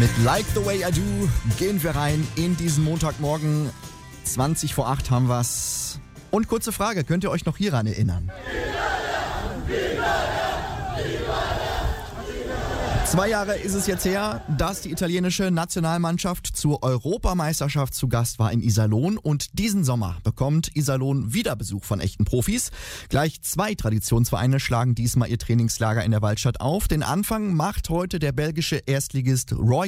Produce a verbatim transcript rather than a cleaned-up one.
Mit Like the Way I Do gehen wir rein in diesen Montagmorgen. zwanzig vor acht haben wir's. Und kurze Frage, könnt ihr euch noch hieran erinnern? Zwei Jahre ist es jetzt her, dass die italienische Nationalmannschaft zur Europameisterschaft zu Gast war in Iserlohn. Und diesen Sommer bekommt Iserlohn wieder Besuch von echten Profis. Gleich zwei Traditionsvereine schlagen diesmal ihr Trainingslager in der Waldstadt auf. Den Anfang macht heute der belgische Erstligist Royal